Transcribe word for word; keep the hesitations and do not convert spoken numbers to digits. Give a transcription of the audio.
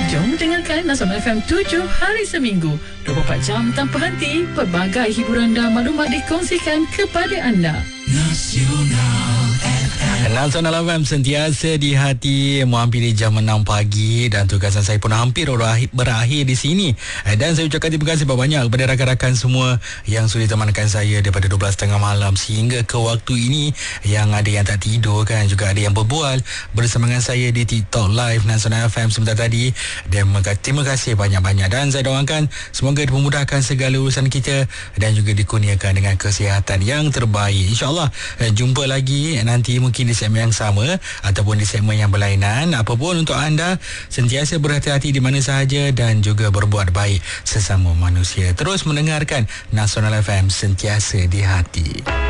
Jom dengarkan Nasional F M tujuh hari seminggu, dua puluh empat jam tanpa henti. Pelbagai hiburan dan maklumat dikongsikan kepada anda. Nasional F M. Nasional F M sentiasa di hati, menghampiri jam enam pagi dan tugasan saya pun hampir berakhir, berakhir di sini. Dan saya ucapkan terima kasih banyak kepada rakan-rakan semua yang sudah temankan saya daripada dua belas tiga puluh malam sehingga ke waktu ini, yang ada yang tak tidur kan, juga ada yang berbual bersama dengan saya di TikTok Live Nasional F M sebentar tadi. Dan terima kasih banyak-banyak, dan saya doakan semoga dimudahkan segala urusan kita dan juga dikurniakan dengan kesihatan yang terbaik. InsyaAllah jumpa lagi nanti mungkin di segmen yang sama ataupun di segmen yang berlainan. Apapun untuk anda, sentiasa berhati-hati di mana sahaja dan juga berbuat baik sesama manusia. Terus mendengarkan Nasional F M, sentiasa di hati.